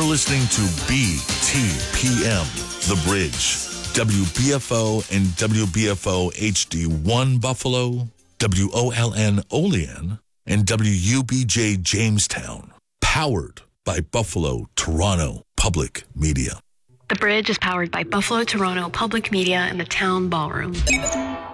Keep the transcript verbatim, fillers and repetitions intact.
listening to B T P M, The Bridge, W B F O and W B F O H D one Buffalo, W O L N Olean, and W U B J Jamestown. Powered by Buffalo Toronto Public Media. The Bridge is powered by Buffalo Toronto Public Media and the Town Ballroom.